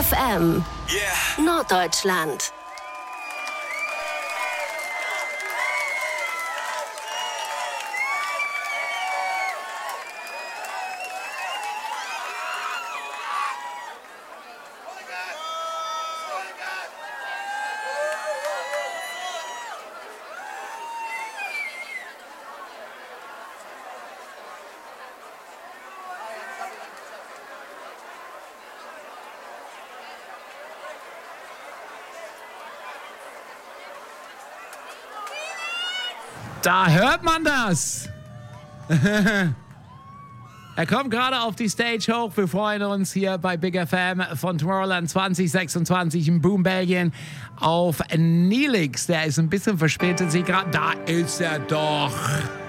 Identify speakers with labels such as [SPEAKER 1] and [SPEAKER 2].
[SPEAKER 1] FM Norddeutschland.
[SPEAKER 2] Da hört man das. Er kommt gerade auf die Stage hoch. Wir freuen uns hier bei Big FM von Tomorrowland 2026 in Boom, Belgien auf Neelix. Der ist ein bisschen verspätet. Da ist er doch.